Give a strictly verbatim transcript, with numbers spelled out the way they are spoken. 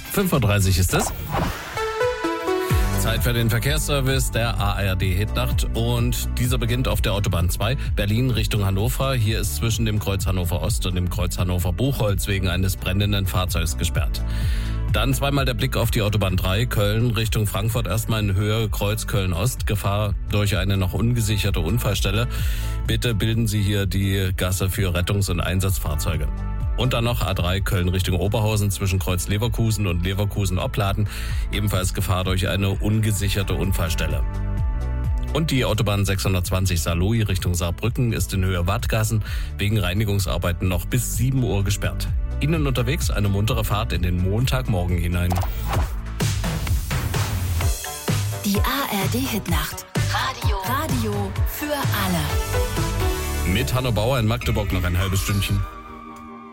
fünf Uhr dreißig ist es. Zeit für den Verkehrsservice der A R D-Hitnacht und dieser beginnt auf der Autobahn zwei, Berlin Richtung Hannover. Hier ist zwischen dem Kreuz Hannover Ost und dem Kreuz Hannover Buchholz wegen eines brennenden Fahrzeugs gesperrt. Dann zweimal der Blick auf die Autobahn drei, Köln Richtung Frankfurt, erstmal in Höhe Kreuz Köln-Ost, Gefahr durch eine noch ungesicherte Unfallstelle. Bitte bilden Sie hier die Gasse für Rettungs- und Einsatzfahrzeuge. Und dann noch A drei Köln Richtung Oberhausen zwischen Kreuz Leverkusen und Leverkusen-Opladen, ebenfalls Gefahr durch eine ungesicherte Unfallstelle. Und die Autobahn sechshundertzwanzig Saarlouis Richtung Saarbrücken ist in Höhe Wattgassen wegen Reinigungsarbeiten noch bis sieben Uhr gesperrt. Ihnen unterwegs eine muntere Fahrt in den Montagmorgen hinein. Die A R D-Hitnacht. Radio. Radio für alle. Mit Hanno Bauer in Magdeburg noch ein halbes Stündchen.